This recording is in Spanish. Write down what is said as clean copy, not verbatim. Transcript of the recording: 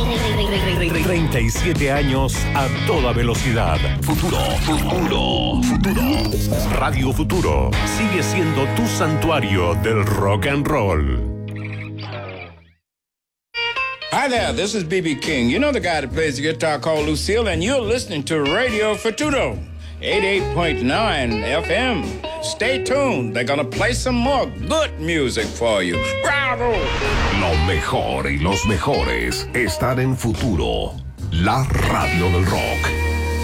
37 años a toda velocidad. Futuro. Radio Futuro sigue siendo tu santuario del rock and roll. Hi there, this is B.B. King. You know the guy that plays the guitar called Lucille, and you're listening to Radio Futuro, 88.9 FM. Stay tuned. They're gonna play some more good music for you. Bravo! Lo mejor y los mejores están en Futuro, la radio del rock.